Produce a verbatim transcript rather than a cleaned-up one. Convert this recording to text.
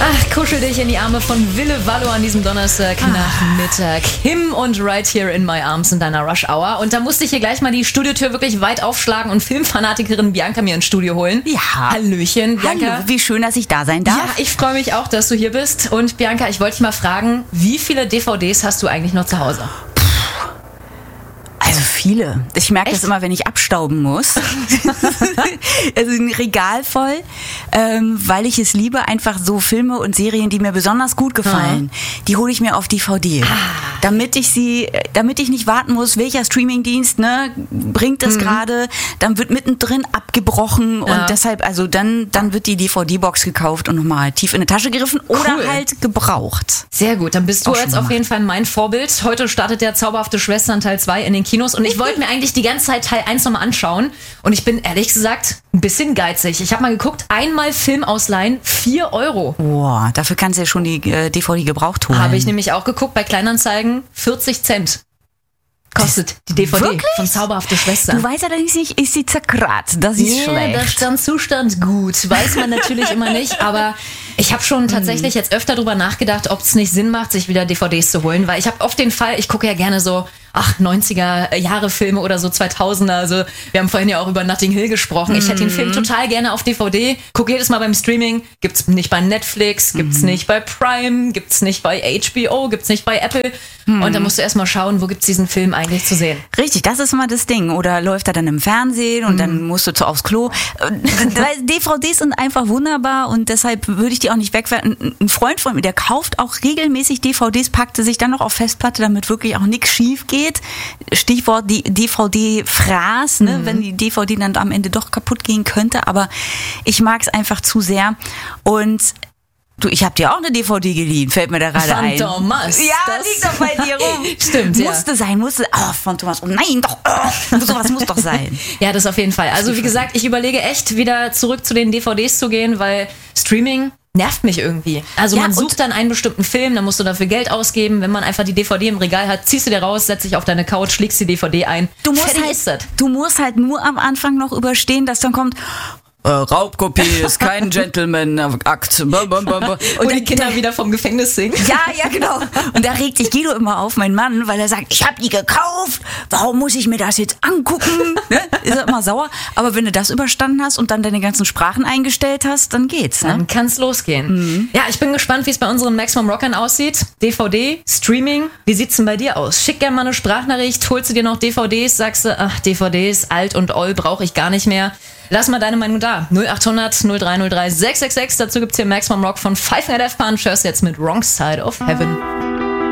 Ach, kuschel dich in die Arme von Wille Wallo an diesem Donnerstagnachmittag. Him und Right Here in My Arms in deiner Rush Hour. Und da musste ich hier gleich mal die Studiotür wirklich weit aufschlagen und Filmfanatikerin Bianca mir ins Studio holen. Ja. Hallöchen, Bianca. Hallo, wie schön, dass ich da sein darf. Ja, ich freue mich auch, dass du hier bist. Und Bianca, ich wollte dich mal fragen, wie viele D V Ds hast du eigentlich noch zu Hause? Also viele. Ich merke Echt? das immer, wenn ich abstauben muss. Also ein Regal voll, ähm, weil ich es liebe, einfach so Filme und Serien, die mir besonders gut gefallen, mhm. die hole ich mir auf D V D. Ah. Damit ich sie, damit ich nicht warten muss, welcher Streamingdienst, ne, bringt das mhm. gerade, dann wird mittendrin abgebrochen und ja. deshalb, also dann, dann wird die D V D-Box gekauft und nochmal tief in die Tasche gegriffen oder cool. halt gebraucht. Sehr gut, dann bist du Auch jetzt auf jeden Fall mein Vorbild. Heute startet der Zauberhafte Schwestern Teil zwei in den Kinos und ich wollte mir eigentlich die ganze Zeit Teil eins nochmal anschauen und ich bin ehrlich gesagt ein bisschen geizig. Ich habe mal geguckt, einmal Film ausleihen, vier Euro. Boah, dafür kannst du ja schon die äh, D V D gebraucht holen. Habe ich nämlich auch geguckt, bei Kleinanzeigen vierzig Cent. Kostet die D V D Wirklich? von Zauberhafte Schwestern. Du weißt allerdings nicht, ist sie zerkratzt. Das ist ja, schlecht. da stand Zustand gut. Weiß man natürlich immer nicht, aber ich habe schon tatsächlich jetzt öfter drüber nachgedacht, ob es nicht Sinn macht, sich wieder D V Ds zu holen, weil ich habe oft den Fall, ich gucke ja gerne so ach, neunziger Jahre Filme oder so zweitausender, also wir haben vorhin ja auch über Notting Hill gesprochen. Ich hätte den Film total gerne auf D V D, gucke jedes Mal beim Streaming, gibt's nicht bei Netflix, gibt's mhm. nicht bei Prime, gibt's nicht bei H B O, gibt's nicht bei Apple mhm. und dann musst du erstmal schauen, wo gibt's diesen Film eigentlich zu sehen. Richtig, das ist immer das Ding. Oder läuft er dann im Fernsehen und mhm. dann musst du zu aufs Klo. D V Ds sind einfach wunderbar und deshalb würde ich die auch nicht wegwerfen. Ein Freund von mir, der kauft auch regelmäßig D V Ds, packte sich dann noch auf Festplatte, damit wirklich auch nichts schief geht. Stichwort die D V D-Fraß, ne? Mhm. Wenn die D V D dann am Ende doch kaputt gehen könnte. Aber ich mag es einfach zu sehr. Und du, ich habe dir auch eine D V D geliehen, fällt mir da gerade ein. Thomas. Ja, das liegt doch bei dir rum. Stimmt, ja. Musste sein, musste. Oh, von Thomas. Oh nein, doch. Oh, sowas muss doch sein. Ja, das auf jeden Fall. Also wie gesagt, ich überlege echt wieder zurück zu den D V Ds zu gehen, weil Streaming nervt mich irgendwie. Also ja, man sucht dann einen bestimmten Film, dann musst du dafür Geld ausgeben. Wenn man einfach die D V D im Regal hat, ziehst du dir raus, setzt dich auf deine Couch, legst die D V D ein. Du musst, Fertig halt, ist das. du musst halt nur am Anfang noch überstehen, dass dann kommt... Äh, Raubkopie ist kein Gentleman-Akt. Und, und die Kinder der, wieder vom Gefängnis singen. Ja, ja, genau. Und da regt sich Guido immer auf, mein Mann, weil er sagt, ich habe die gekauft, warum muss ich mir das jetzt angucken? Ne? Ist er immer sauer. Aber wenn du das überstanden hast und dann deine ganzen Sprachen eingestellt hast, dann geht's. Ne? Dann kann's losgehen. Mhm. Ja, ich bin gespannt, wie es bei unseren Maximum Rockern aussieht. D V D, Streaming, wie sieht's denn bei dir aus? Schick gerne mal eine Sprachnachricht, holst du dir noch D V Ds, sagst du, ach, D V Ds, alt und oll, brauche ich gar nicht mehr. Lass mal deine Meinung da. null acht hundert null drei null drei sechs sechs sechs. Dazu gibt's hier Maximum Rock von Five Nights at Punch. Hörst jetzt mit Wrong Side of Heaven.